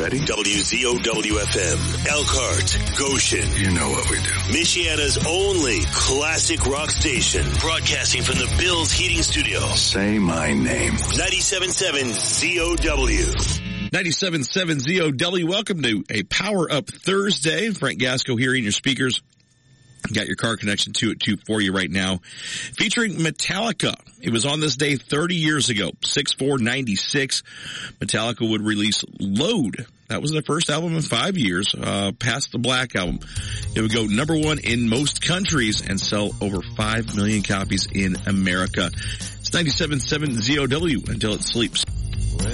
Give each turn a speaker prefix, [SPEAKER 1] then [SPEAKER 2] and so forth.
[SPEAKER 1] ready?
[SPEAKER 2] WZOW-FM, Elkhart, Goshen.
[SPEAKER 1] You know what we do.
[SPEAKER 2] Michiana's only classic rock station, broadcasting from the Bills Heating Studios.
[SPEAKER 1] Say my name.
[SPEAKER 2] 97.7 ZOW.
[SPEAKER 3] 97.7 ZOW. Welcome to a Power Up Thursday. Frank Gasco here in your speakers. Got your car connection to it too for you right now. Featuring Metallica. It was on this day 30 years ago, 6/4/96. Metallica would release Load. That was their first album in 5 years, past the Black Album. It would go number one in most countries and sell over 5 million copies in America. It's 97.7 ZOW until it sleeps.